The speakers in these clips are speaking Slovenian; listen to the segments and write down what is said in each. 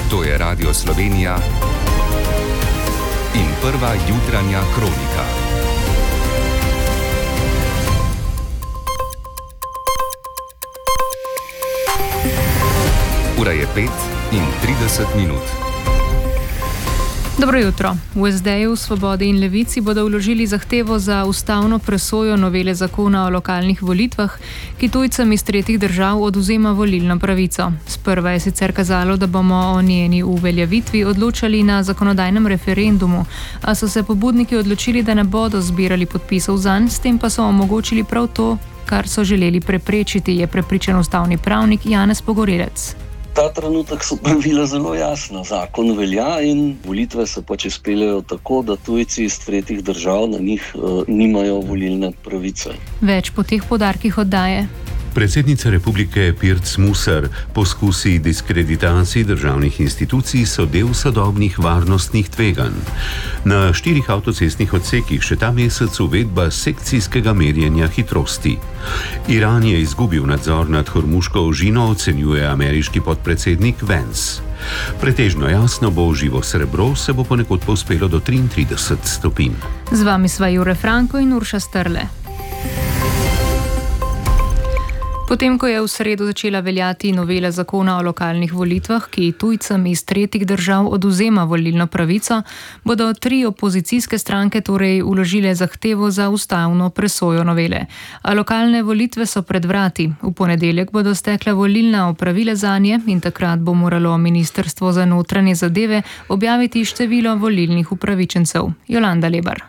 To je Radio Slovenija in prva jutranja kronika. Ura je 5:30. Dobro jutro. V SD-ju, Svobodi in Levici bodo vložili zahtevo za ustavno presojo novele zakona o lokalnih volitvah, ki tujcem iz tretjih držav odvzema volilno pravico. Sprva je sicer kazalo, da bomo o njeni uveljavitvi odločali na zakonodajnem referendumu, a so se pobudniki odločili, da ne bodo zbirali podpisov zanj, s tem pa so omogočili prav to, kar so želeli preprečiti, je prepričan ustavni pravnik Janez Pogorelec. Ta trenutek so pravila zelo jasna. Zakon velja in volitve se pač izpeljejo tako, da tujci iz tretjih držav na njih nimajo volilne pravice. Več po teh poudarkih oddaje. Predsednica republike Pirc Musar: poskusi diskreditacij državnih institucij so del sodobnih varnostnih tveganj. Na 4 avtocestnih odsekih še ta mesec uvedba sekcijskega merjenja hitrosti. Iran je izgubil nadzor nad Hormuško ožino, ocenjuje ameriški podpredsednik Vance. Pretežno jasno bo, živo srebro se bo ponekod povzpelo do 33 stopinj. Z vami sva Jure Franko in Urša Strle. Potem, ko je v sredo začela veljati novela zakona o lokalnih volitvah, ki tujcem iz tretjih držav odvzema volilno pravico, bodo 3 opozicijske stranke torej vložile zahtevo za ustavno presojo novele. A lokalne volitve so pred vrati. V ponedeljek bodo stekla volilna opravila zanje in takrat bo moralo Ministrstvo za notranje zadeve objaviti število volilnih upravičencev. Jolanda Lebar.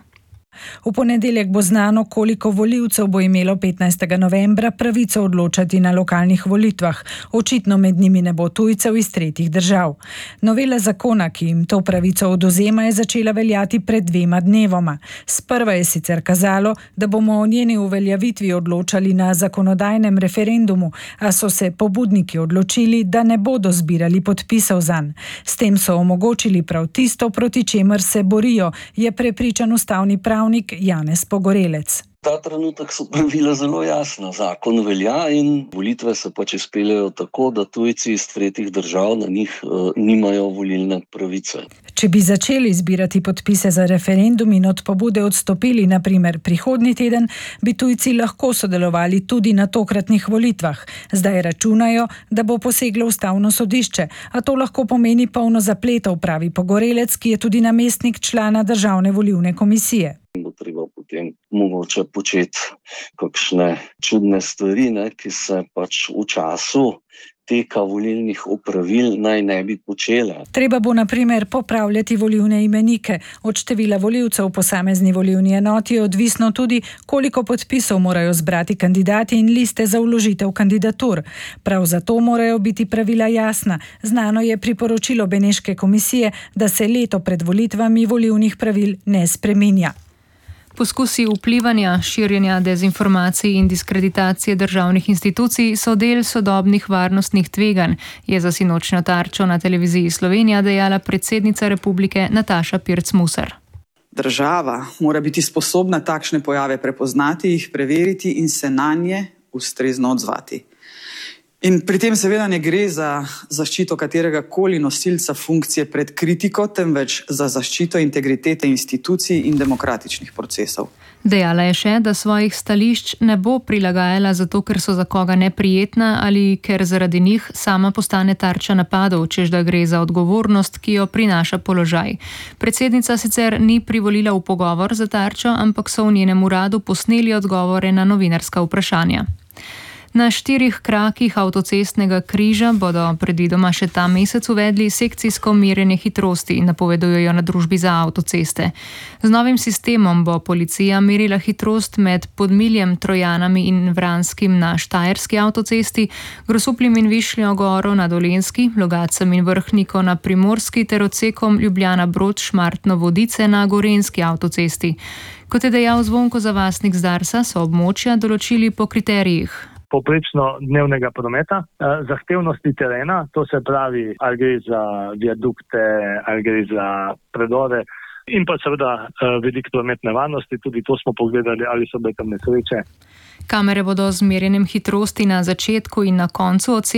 V ponedeljek bo znano, koliko volivcev bo imelo 15. novembra pravico odločati na lokalnih volitvah. Očitno med njimi ne bo tujcev iz tretjih držav. Novela zakona, ki jim to pravico odvzema, je začela veljati pred 2 dnevoma. Sprva je sicer kazalo, da bomo o njeni uveljavitvi odločali na zakonodajnem referendumu, a so se pobudniki odločili, da ne bodo zbirali podpisov zanj. S tem so omogočili prav tisto, proti čemer se borijo, je prepričan ustavni pravnik Janez Pogorelec. Ta trenutek so pravila zelo jasna. Zakon velja in volitve se pač izpeljejo tako, da tujci iz tretjih držav na njih nimajo volilne pravice. Če bi začeli zbirati podpise za referendum in od pobude odstopili, na primer prihodnji teden, bi tujci lahko sodelovali tudi na tokratnih volitvah. Zdaj računajo, da bo poseglo ustavno sodišče, a to lahko pomeni polno zapletov, pravi Pogorelec, ki je tudi namestnik člana Državne volilne komisije. Bo treba potem mogoče početi kakšne čudne stvari, ki se pač v času teka volilnih opravil naj ne bi počele. Treba bo na primer popravljati volilne imenike. Od števila volivcev v posamezni volilni enoti je odvisno tudi, koliko podpisov morajo zbrati kandidati in liste za vložitev kandidatur. Prav zato morajo biti pravila jasna. Znano je priporočilo Beneške komisije, da se leto pred volitvami volilnih pravil ne spreminja. Poskusi vplivanja, širjenja dezinformacij in diskreditacije državnih institucij so del sodobnih varnostnih tveganj, je za sinočnjo Tarčo na televiziji Slovenija dejala predsednica republike Nataša Pirc Musar. Država mora biti sposobna takšne pojave prepoznati, jih preveriti in se nanje ustrezno odzvati. In pri tem seveda ne gre za zaščito katerega koli nosilca funkcije pred kritiko, temveč za zaščito integritete institucij in demokratičnih procesov. Dejala je še, da svojih stališč ne bo prilagajala zato, ker so za koga neprijetna ali ker zaradi njih sama postane tarča napadov, čež da gre za odgovornost, ki jo prinaša položaj. Predsednica sicer ni privolila v pogovor za Tarčo, ampak so v njenem uradu posneli odgovore na novinarska vprašanja. Na 4 krakih avtocestnega križa bodo predvidoma še ta mesec uvedli sekcijsko merjenje hitrosti, napovedujejo na družbi za avtoceste. Z novim sistemom bo policija merila hitrost med Podmiljem, Trojanami in Vranskim na Štajerski avtocesti, Grosupljem in Višjo goro na Dolenjski, Logatcem in Vrhniko na Primorski ter odsekom Ljubljana-Brod, Šmartno-Vodice na Gorenjski avtocesti. Kot je dejal Zvonko Zavastnik z Darsa, so območja določili po kriterijih. Povprečno dnevnega prometa, zahtevnosti terena, to se pravi, ali gre za viadukte, ali gre za predore in pa seveda veliko prometne varnosti, tudi to smo pogledali, ali so bile tam nesreče. Kamere bodo z merjenjem hitrosti na začetku in na koncu